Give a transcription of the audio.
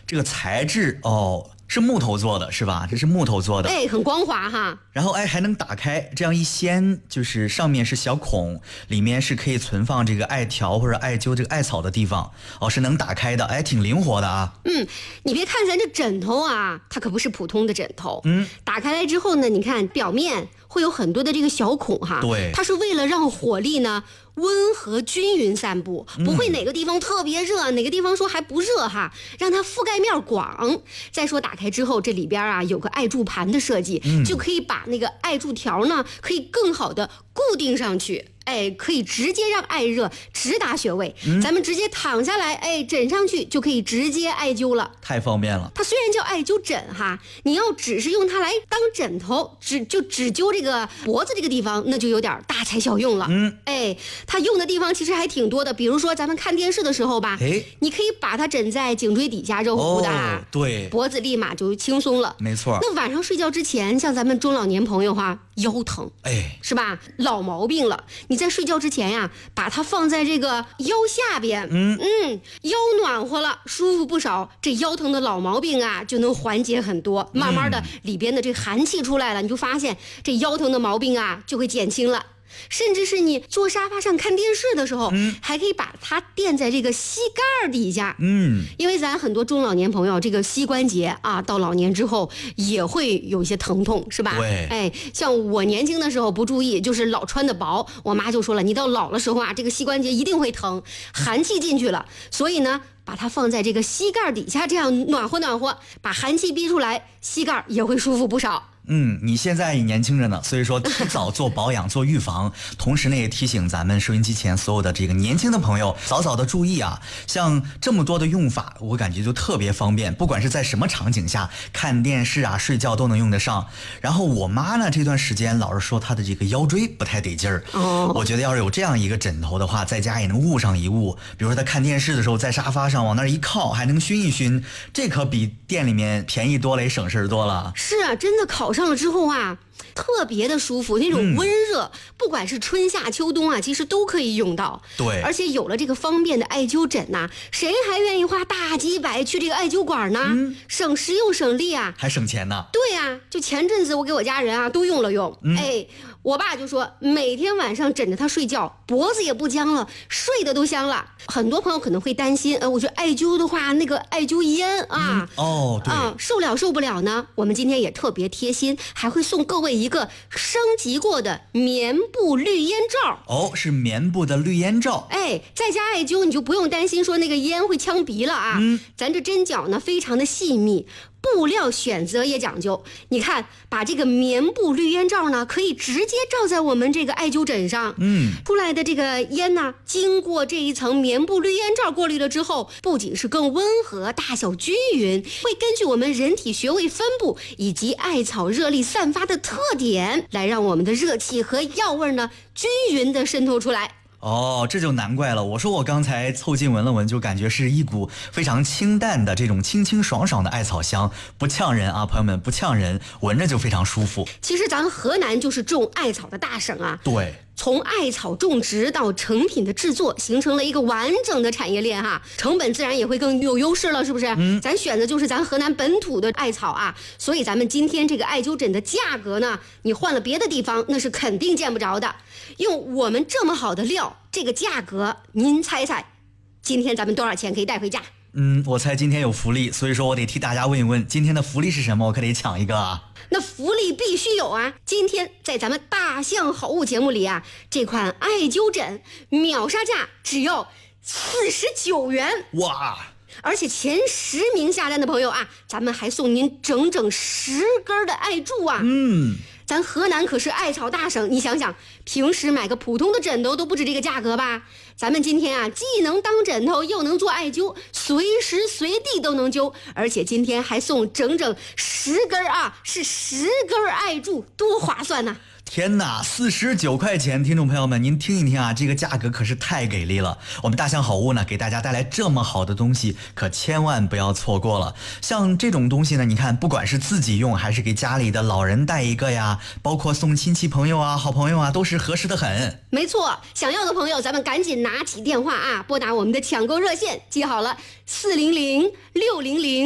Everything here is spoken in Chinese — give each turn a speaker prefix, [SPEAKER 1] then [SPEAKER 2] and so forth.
[SPEAKER 1] 这个材质是木头做的是吧？这是木头做的，
[SPEAKER 2] 哎，很光滑哈。
[SPEAKER 1] 然后还能打开，这样一掀，就是上面是小孔，里面是可以存放这个艾条或者艾灸这个艾草的地方，是能打开的，挺灵活的啊。
[SPEAKER 2] 你别看咱这枕头啊，它可不是普通的枕头。打开来之后呢，你看表面会有很多的这个小孔哈。
[SPEAKER 1] 对，
[SPEAKER 2] 它是为了让火力呢温和均匀散布，不会哪个地方特别热，哪个地方说还不热哈，让它覆盖面广。再说打开之后，这里边啊有个艾柱盘的设计，就可以把那个艾柱条呢，可以更好的固定上去。可以直接让艾热直达穴位，咱们直接躺下来，枕上去就可以直接艾灸了，
[SPEAKER 1] 太方便了。
[SPEAKER 2] 它虽然叫艾灸枕哈，你要只是用它来当枕头，只灸这个脖子这个地方，那就有点大材小用了。它用的地方其实还挺多的，比如说咱们看电视的时候吧，你可以把它枕在颈椎底下，热乎乎的啊，
[SPEAKER 1] 对，
[SPEAKER 2] 脖子立马就轻松了。
[SPEAKER 1] 没错。
[SPEAKER 2] 那晚上睡觉之前，像咱们中老年朋友哈，腰疼，是吧？老毛病了，你在睡觉之前呀，把它放在这个腰下边，腰暖和了，舒服不少，这腰疼的老毛病啊就能缓解很多。慢慢的，里边的这寒气出来了，你就发现这腰疼的毛病啊就会减轻了。甚至是你坐沙发上看电视的时候，还可以把它垫在这个膝盖底下，因为咱很多中老年朋友这个膝关节啊，到老年之后也会有一些疼痛，是吧？
[SPEAKER 1] 对，
[SPEAKER 2] 像我年轻的时候不注意，就是老穿的薄，我妈就说了，你到老的时候啊，这个膝关节一定会疼，寒气进去了，所以呢，把它放在这个膝盖底下，这样暖和暖和，把寒气逼出来，膝盖也会舒服不少。
[SPEAKER 1] 你现在也年轻着呢，所以说提早做保养做预防，同时呢也提醒咱们收音机前所有的这个年轻的朋友早早的注意啊，像这么多的用法，我感觉就特别方便，不管是在什么场景下看电视啊睡觉都能用得上。然后我妈呢这段时间老是说她的这个腰椎不太得劲儿，我觉得要是有这样一个枕头的话，在家也能捂上一捂，比如说她看电视的时候在沙发上往那儿一靠，还能熏一熏，这可比店里面便宜多了，也省事多了。
[SPEAKER 2] 是啊，真的考上了之后啊，特别的舒服，那种温热，不管是春夏秋冬啊，其实都可以用到。
[SPEAKER 1] 对，
[SPEAKER 2] 而且有了这个方便的艾灸枕呐，谁还愿意花大几百去这个艾灸馆呢？省时又省力啊，
[SPEAKER 1] 还省钱呢。
[SPEAKER 2] 对啊，就前阵子我给我家人啊都用了用，我爸就说每天晚上枕着它睡觉，脖子也不僵了，睡得都香了。很多朋友可能会担心，我说艾灸的话，那个艾灸烟啊，
[SPEAKER 1] 对
[SPEAKER 2] 受不了呢。我们今天也特别贴心，还会送各位一个升级过的棉布绿烟罩。
[SPEAKER 1] 是棉布的绿烟罩。
[SPEAKER 2] 在家艾灸你就不用担心说那个烟会呛鼻了啊。咱这针脚呢非常的细密，布料选择也讲究。你看，把这个棉布绿烟罩呢，可以直接罩在我们这个艾灸枕上。出来的这个烟呢，经过这一层棉布绿烟罩过滤了之后，不仅是更温和，大小均匀，会根据我们人体穴位分布以及艾草热力散发的特点，来让我们的热气和药味呢均匀的渗透出来。
[SPEAKER 1] 这就难怪了。我说我刚才凑近闻了闻，就感觉是一股非常清淡的这种清清爽爽的艾草香，不呛人啊，朋友们，不呛人，闻着就非常舒服。
[SPEAKER 2] 其实咱河南就是种艾草的大省啊。
[SPEAKER 1] 对，
[SPEAKER 2] 从艾草种植到成品的制作，形成了一个完整的产业链哈，成本自然也会更有优势了，是不是？咱选的就是咱河南本土的艾草啊，所以咱们今天这个艾灸枕的价格呢，你换了别的地方那是肯定见不着的。用我们这么好的料，这个价格您猜猜，今天咱们多少钱可以带回家？
[SPEAKER 1] 我猜今天有福利，所以说我得替大家问一问，今天的福利是什么？我可得抢一个啊！
[SPEAKER 2] 那福利必须有啊！今天在咱们大象好物节目里啊，这款艾灸枕秒杀价只要49元，
[SPEAKER 1] 哇！
[SPEAKER 2] 而且前10名下单的朋友啊，咱们还送您整整10根的艾柱啊！咱河南可是艾草大省，你想想，平时买个普通的枕头都不止这个价格吧？咱们今天啊，既能当枕头，又能做艾灸，随时随地都能灸，而且今天还送整整10根啊，是10根艾柱，多划算呐！
[SPEAKER 1] 天哪，49块钱，听众朋友们，您听一听啊，这个价格可是太给力了。我们大象好物呢，给大家带来这么好的东西，可千万不要错过了。像这种东西呢，你看，不管是自己用，还是给家里的老人带一个呀，包括送亲戚朋友啊、好朋友啊，都是合适的很。
[SPEAKER 2] 没错，想要的朋友，咱们赶紧拿起电话啊，拨打我们的抢购热线，记好了，400-600